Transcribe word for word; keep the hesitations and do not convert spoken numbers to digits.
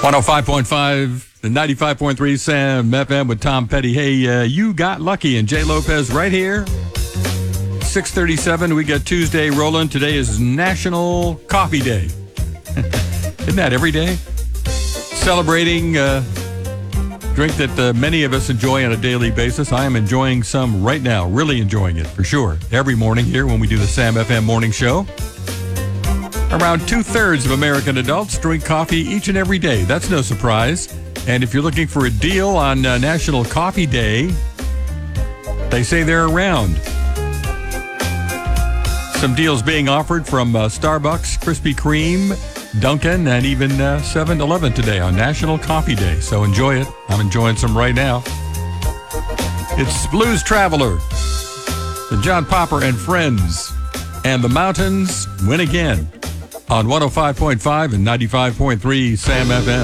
one oh five point five and ninety-five point three Sam F M with Tom Petty. Hey, uh, you got lucky, and Jay Lopez right here. six thirty-seven, we got Tuesday rolling. Today is National Coffee Day. Isn't that every day? Celebrating a drink that uh, many of us enjoy on a daily basis. I am enjoying some right now, really enjoying it for sure. Every morning here when we do the Sam F M morning show. Around two-thirds of American adults drink coffee each and every day. That's no surprise. And if you're looking for a deal on uh, National Coffee Day, they say they're around. Some deals being offered from uh, Starbucks, Krispy Kreme, Dunkin', and even uh, seven eleven today on National Coffee Day. So enjoy it. I'm enjoying some right now. It's Blues Traveler, the John Popper and Friends, and the Mountains Win Again on one oh five point five and ninety-five point three Sam F M.